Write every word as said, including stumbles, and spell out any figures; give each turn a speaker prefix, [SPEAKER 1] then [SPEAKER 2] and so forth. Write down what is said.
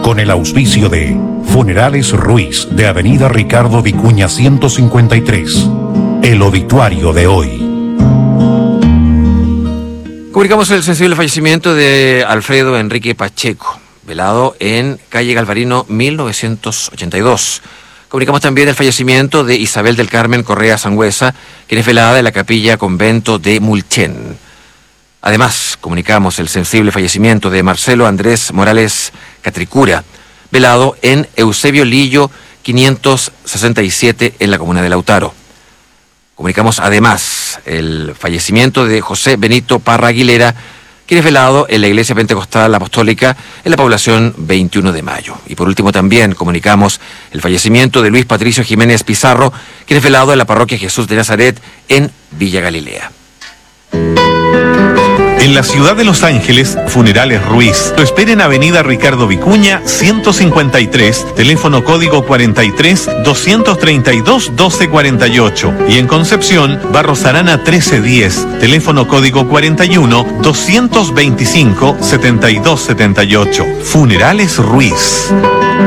[SPEAKER 1] con el auspicio de Funerales Ruiz de Avenida Ricardo Vicuña ciento cincuenta y tres. El obituario de hoy.
[SPEAKER 2] Comunicamos el sensible fallecimiento de Alfredo Enrique Pacheco, velado en calle Galvarino mil novecientos ochenta y dos. Comunicamos también el fallecimiento de Isabel del Carmen Correa Sangüesa, quien es velada en la capilla convento de Mulchen. Además, comunicamos el sensible fallecimiento de Marcelo Andrés Morales Catricura, velado en Eusebio Lillo quinientos sesenta y siete en la comuna de Lautaro. Comunicamos además el fallecimiento de José Benito Parra Aguilera, quien es velado en la Iglesia Pentecostal Apostólica en la población veintiuno de mayo. Y por último también comunicamos el fallecimiento de Luis Patricio Jiménez Pizarro, quien es velado en la parroquia Jesús de Nazaret en Villa Galilea.
[SPEAKER 3] En la ciudad de Los Ángeles, Funerales Ruiz. Lo espera en Avenida Ricardo Vicuña, ciento cincuenta y tres, teléfono código cuarenta y tres, doscientos treinta y dos, doce cuarenta y ocho. Y en Concepción, Barros Arana trece diez, teléfono código cuarenta y uno, doscientos veinticinco, setenta y dos setenta y ocho. Funerales Ruiz.